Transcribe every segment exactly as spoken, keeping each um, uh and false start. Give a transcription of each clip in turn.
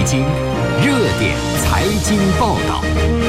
经，热点财经报道。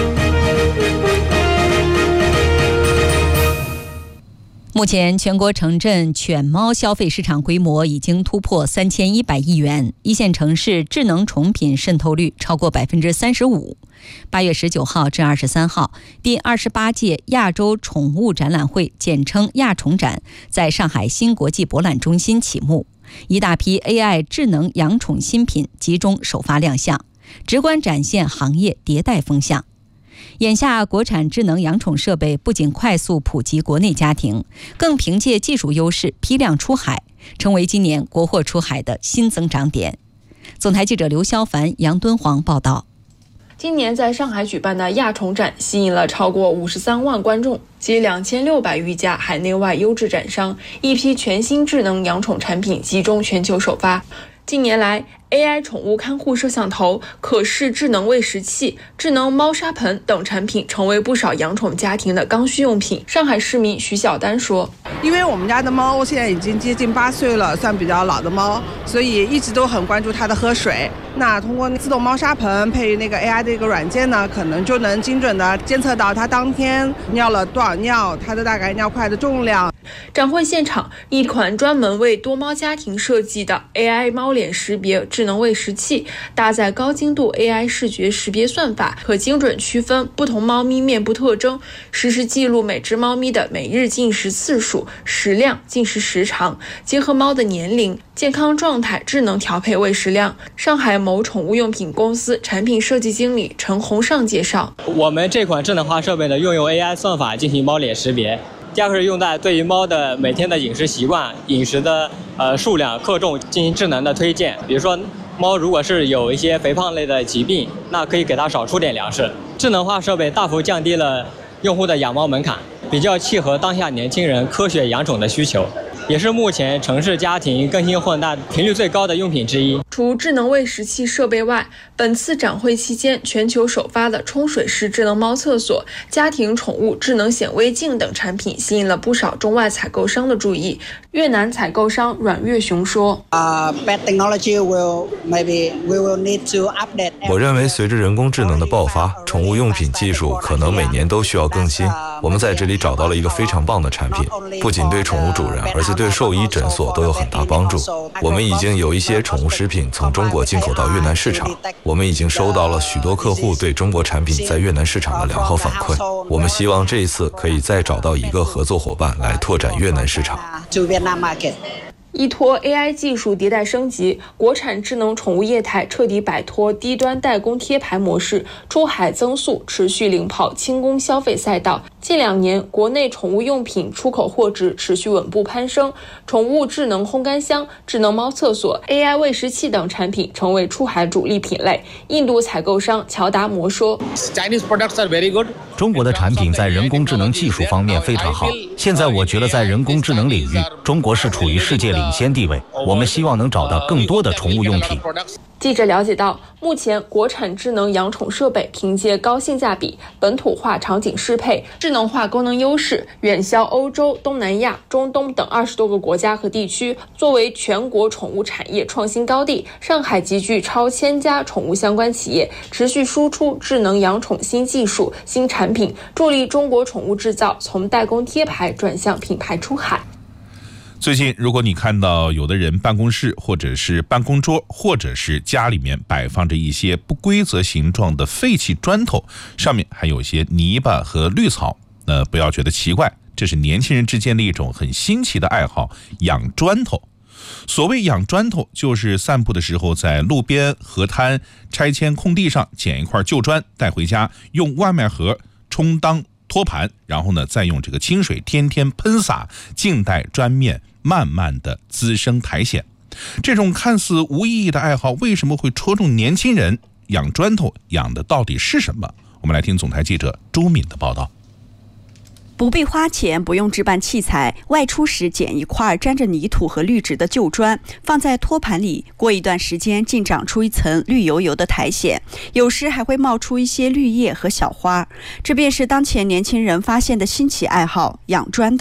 目前，全国城镇犬猫消费市场规模已经突破三千一百亿元，一线城市智能宠品渗透率超过百分之三十五。八月十九号至二十三号，第二十八届亚洲宠物展览会，简称亚宠展，在上海新国际博览中心启幕。一大批 A I 智能养宠新品集中首发亮相，直观展现行业迭代风向。眼下，国产智能养宠设备不仅快速普及国内家庭，更凭借技术优势批量出海，成为今年国货出海的新增长点。总台记者刘肖凡、杨敦煌报道。 今年在上海举办的亚宠展吸引了超过五十三万观众及两千六百余家海内外优质展商，一批全新智能养宠产品集中全球首发。近年来 A I 宠物看护摄像头、可视智能喂食器、智能猫砂盆等产品成为不少养宠家庭的刚需用品。上海市民徐小丹说， 因为我们家的猫现在已经接近八岁了，算比较老的猫，所以一直都很关注它的喝水。那通过自动猫砂盆配那个 A I 的一个软件呢，可能就能精准的监测到它当天尿了多少尿，它的大概尿块的重量。 展会现场，一款专门为多猫家庭设计的 A I 猫脸识别智能喂食器，搭载高精度 A I 视觉识别算法，可精准区分不同猫咪面部特征，实时记录每只猫咪的每日进食次数、食量、进食时长，结合猫的年龄、健康状态，智能调配喂食量。上海某宠物用品公司产品设计经理陈洪尚介绍， 我们这款智能化设备呢，运用 A I 算法进行猫脸识别。第二个是用在对于猫的每天的饮食习惯、饮食的呃数量、克重进行智能的推荐。比如说，猫如果是有一些肥胖类的疾病，那可以给它少出点粮食。智能化设备大幅降低了用户的养猫门槛，比较契合当下年轻人科学养宠的需求，也是目前城市家庭更新换代频率最高的用品之一。 除智能喂食器设备外，本次展会期间全球首发的冲水式智能猫厕所、家庭宠物智能显微镜等产品吸引了不少中外采购商的注意。越南采购商阮月雄说， uh, bad technology will maybe we will need to update. 我认为随着人工智能的爆发，宠物用品技术可能每年都需要更新。我们在这里找到了一个非常棒的产品，不仅对宠物主人，而且对兽医诊所都有很大帮助。我们已经有一些宠物食品从中国进口到越南市场，我们已经收到了许多客户对中国产品在越南市场的良好反馈。我们希望这一次可以再找到一个合作伙伴来拓展越南市场。 依托 A I 技术迭代升级，国产智能宠物业态彻底摆脱低端代工贴牌模式，出海增速持续领跑轻工消费赛道。近两年，国内宠物用品出口货值持续稳步攀升，宠物智能烘干箱、智能猫厕所、A I 喂食器等产品成为出海主力品类。印度采购商乔达摩说， Chinese products are very good. 中国的产品在人工智能技术方面非常好，现在我觉得在人工智能领域，中国是处于世界领先地位。我们希望能找到更多的宠物用品。 记者了解到，目前国产智能养宠设备凭借高性价比、本土化场景适配、智能化功能优势，远销欧洲、东南亚、中东等二十多个国家和地区。作为全国宠物产业创新高地，上海集聚超千家宠物相关企业，持续输出智能养宠新技术、新产品，助力中国宠物制造从代工贴牌转向品牌出海。 最近，如果你看到有的人办公室或者是办公桌或者是家里面摆放着一些不规则形状的废弃砖头，上面还有一些泥巴和绿草，呃，不要觉得奇怪，这是年轻人之间的一种很新奇的爱好——养砖头。所谓养砖头，就是散步的时候在路边、河滩、拆迁空地上捡一块旧砖带回家，用外卖盒充当托盘，然后呢，再用这个清水天天喷洒，静待砖面慢慢的滋生苔藓。这种看似无意义的爱好，为什么会戳中年轻人？养砖头养的到底是什么？我们来听总台记者周敏的报道。 不必花钱，不用置办器材，外出时捡一块沾着泥土和绿植的旧砖，放在托盘里，过一段时间竟长出一层绿油油的苔藓，有时还会冒出一些绿叶和小花。这便是当前年轻人发现的新奇爱好——养砖头。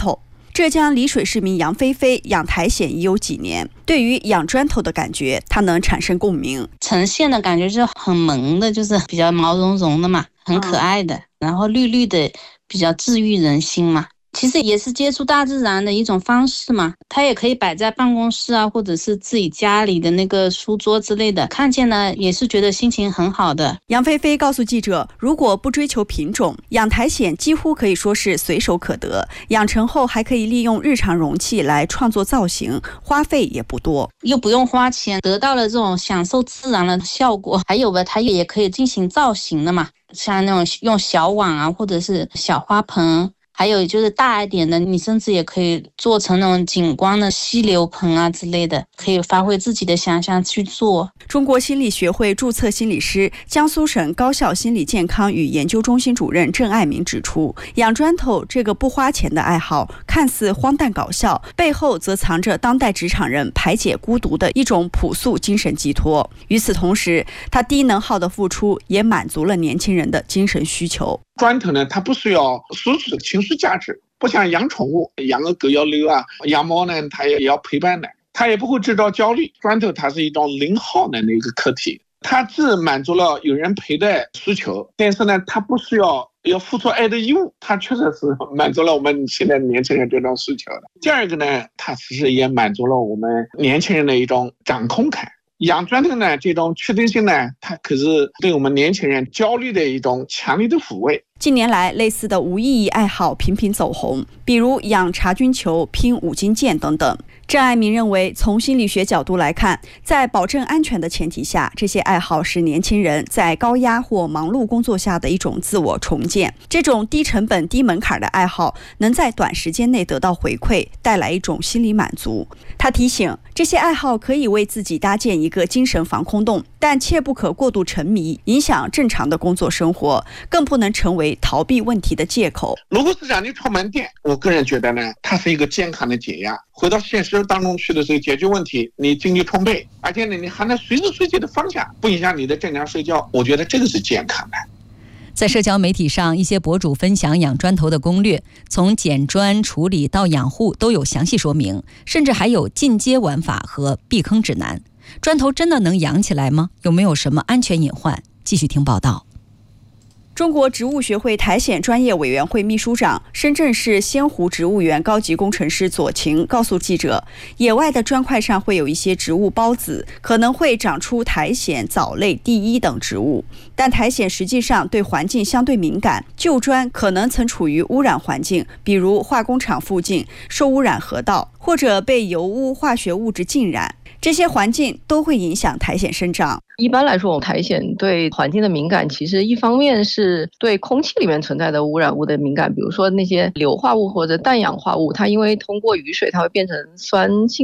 浙江丽水市民杨菲菲养苔藓已有几年，对于养砖头的感觉，她能产生共鸣。 呈现的感觉就是很萌的，就是比较毛茸茸的嘛，很可爱的，然后绿绿的，比较治愈人心嘛。其实也是接触大自然的一种方式嘛，它也可以摆在办公室啊，或者是自己家里的那个书桌之类的，看见了也是觉得心情很好的。 杨菲菲告诉记者，如果不追求品种，养苔藓几乎可以说是随手可得，养成后还可以利用日常容器来创作造型，花费也不多， 又不用花钱，得到了这种享受自然的效果。还有吧，它也可以进行造型的嘛，像那种用小碗啊，或者是小花盆，还有就是大一点的，你甚至也可以做成那种景观的溪流盆啊之类的，可以发挥自己的想象去做。 中国心理学会注册心理师、江苏省高校心理健康与研究中心主任郑爱民指出，养砖头这个不花钱的爱好看似荒诞搞笑，背后则藏着当代职场人排解孤独的一种朴素精神寄托。与此同时，他低能耗的付出也满足了年轻人的精神需求。 砖头呢，它不需要输出的情绪价值，不像养宠物，养个狗要遛啊，养猫呢它也要陪伴的，它也不会制造焦虑。砖头它是一种零耗能的一个客体，它既满足了有人陪的需求，但是呢它不需要要付出爱的义务，它确实是满足了我们现在年轻人这种需求的。第二个呢，它其实也满足了我们年轻人的一种掌控感。养砖头呢，这种确定性呢，它可是对我们年轻人焦虑的一种强烈的抚慰。 近年来，类似的无意义爱好频频走红，比如养茶菌球、拼五金件等等。郑爱民认为，从心理学角度来看，在保证安全的前提下，这些爱好是年轻人在高压或忙碌工作下的一种自我重建。这种低成本、低门槛的爱好，能在短时间内得到回馈，带来一种心理满足。他提醒，这些爱好可以为自己搭建一个精神防空洞，但切不可过度沉迷，影响正常的工作生活，更不能成为逃避问题的借口。 如果是让你出门店，我个人觉得呢，它是一个健康的解压。回到现实当中去的时候，解决问题，你精力充沛，而且呢，你还能随时随地的放下，不影响你的正常睡觉。我觉得这个是健康的。 在社交媒体上，一些博主分享养砖头的攻略，从捡砖、处理到养护都有详细说明，甚至还有进阶玩法和避坑指南。砖头真的能养起来吗？有没有什么安全隐患？继续听报道。 中国植物学会苔藓专业委员会秘书长、深圳市仙湖植物园高级工程师左晴告诉记者，野外的砖块上会有一些植物孢子，可能会长出苔藓、藻类、地衣等植物，但苔藓实际上对环境相对敏感，旧砖可能曾处于污染环境，比如化工厂附近、受污染河道，或者被油污、化学物质浸染，这些环境都会影响苔藓生长。 一般来说，苔藓对环境的敏感，其实一方面是对空气里面存在的污染物的敏感，比如说那些硫化物或者氮氧化物，它因为通过雨水，它会变成酸性